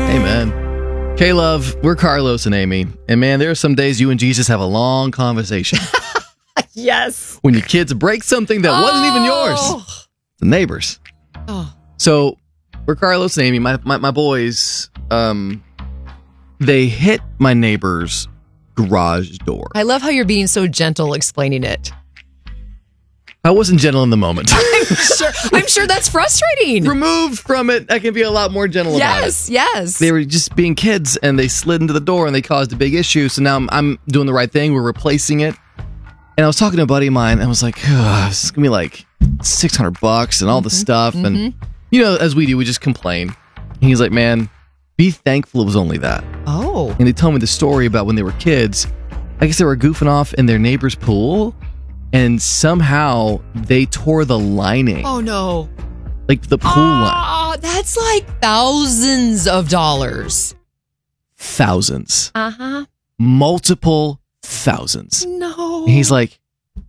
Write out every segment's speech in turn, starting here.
Amen. K-Love, we're Carlos and Amy. And man, there are some days you and Jesus have a long conversation. Yes. When your kids break something that wasn't even yours. The neighbors. Oh. So, we're Carlos and Amy. My boys, they hit my neighbor's garage door. I love how you're being so gentle explaining it. I wasn't gentle in the moment. I'm sure that's frustrating. Removed from it, I can be a lot more gentle about it. Yes. They were just being kids, and they slid into the door, and they caused a big issue. So now I'm doing the right thing. We're replacing it. And I was talking to a buddy of mine, and I was like, this is going to be like $600 and all this stuff. And, you know, as we do, we just complain. And he's like, man, be thankful it was only that. Oh. And they told me the story about when they were kids. I guess they were goofing off in their neighbor's pool, and somehow they tore the lining. Oh, no. Like the pool line. Oh, that's like thousands of dollars. Thousands. Uh-huh. Multiple thousands. No. And he's like,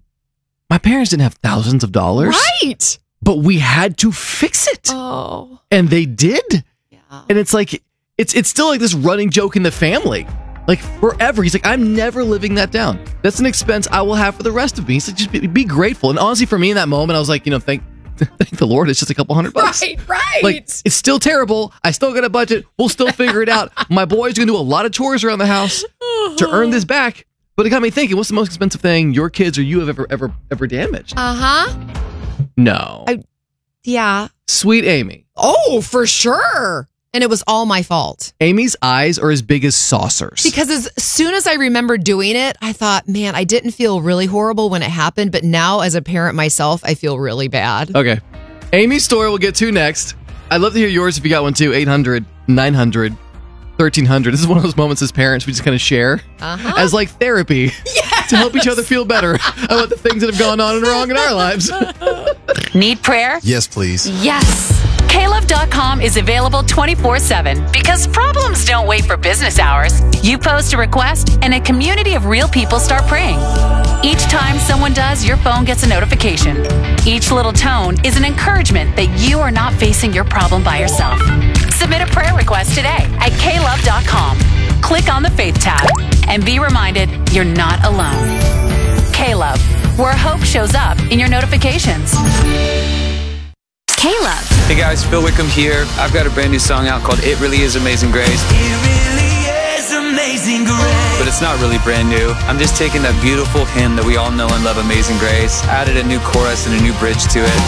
my parents didn't have thousands of dollars. Right. But we had to fix it. Oh. And they did. Yeah. And it's like, it's still like this running joke in the family. Like forever. He's like, I'm never living that down. That's an expense I will have for the rest of me. He's like, just be grateful. And honestly, for me in that moment, I was like, thank the Lord. It's just a couple $100. Right. Like, it's still terrible. I still got a budget. We'll still figure it out. My boy's going to do a lot of chores around the house to earn this back. But it got me thinking, what's the most expensive thing your kids or you have ever damaged? Uh-huh. No. Yeah. Sweet Amy. Oh, for sure. And it was all my fault. Amy's eyes are as big as saucers. Because as soon as I remember doing it, I thought, man, I didn't feel really horrible when it happened. But now as a parent myself, I feel really bad. Okay. Amy's story we'll get to next. I'd love to hear yours if you got one too. 800-900-1300. This is one of those moments as parents we just kind of share as like therapy to help each other feel better about the things that have gone on and wrong in our lives. Need prayer? Yes, please. Yes. KLove.com is available 24/7 because problems don't wait for business hours. You post a request and a community of real people start praying. Each time someone does, your phone gets a notification. Each little tone is an encouragement that you are not facing your problem by yourself. Submit a prayer request today at KLove.com. Click on the Faith tab and be reminded you're not alone. KLove, where hope shows up in your notifications. K-Love. Hey guys, Phil Wickham here. I've got a brand new song out called It Really Is Amazing Grace. It really is amazing grace. But it's not really brand new. I'm just taking that beautiful hymn that we all know and love, Amazing Grace, added a new chorus and a new bridge to it.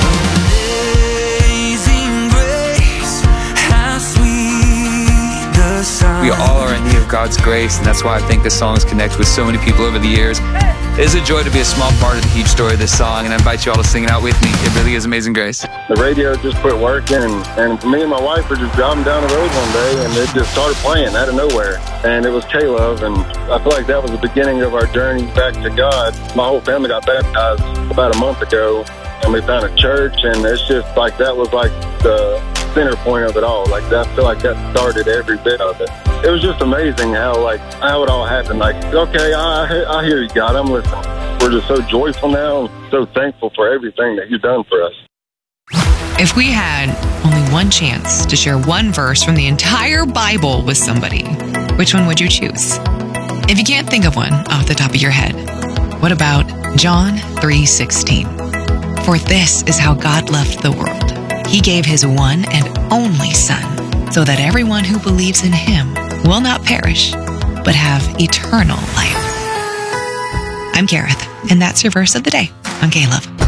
Amazing grace, how sweet the sound. We all are in need of God's grace, and that's why I think this song has connected with so many people over the years. It is a joy to be a small part of the huge story of this song, and I invite you all to sing it out with me. It really is Amazing Grace. The radio just quit working, and me and my wife were just driving down the road one day, and it just started playing out of nowhere. And it was K-Love, and I feel like that was the beginning of our journey back to God. My whole family got baptized about a month ago, and we found a church, and it's just like that was like the center point of it all. Like I feel like that started every bit of it. It was just amazing how it all happened. Like, okay, I hear you, God. I'm listening. We're just so joyful now, and so thankful for everything that you've done for us. If we had only one chance to share one verse from the entire Bible with somebody, which one would you choose? If you can't think of one off the top of your head, what about John 3:16? For this is how God loved the world. He gave his one and only Son, so that everyone who believes in him will not perish, but have eternal life. I'm Gareth, and that's your verse of the day on K-Love.